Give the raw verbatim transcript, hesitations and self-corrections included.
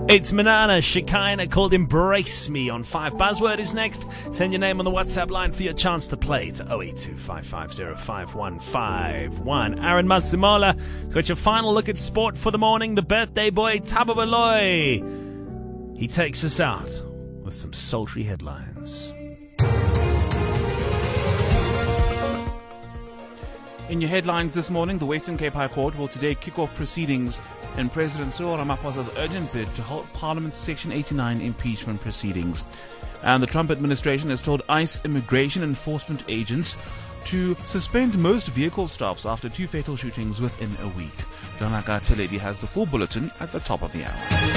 It's Manana, Shekinah, called Embrace Me on five. Buzzword is next. Send your name on the WhatsApp line for your chance to play to oh eight two, five five zero, five one five one. Aaron Masimola has got your final look at sport for the morning. The birthday boy, Thabo Baloyi. He takes us out with some sultry headlines. In your headlines this morning, the Western Cape High Court will today kick off proceedings in President Cyril Ramaphosa's urgent bid to halt Parliament's Section eighty-nine impeachment proceedings. And the Trump administration has told ICE immigration enforcement agents to suspend most vehicle stops after two fatal shootings within a week. Jonaka Teledi has the full bulletin at the top of the hour.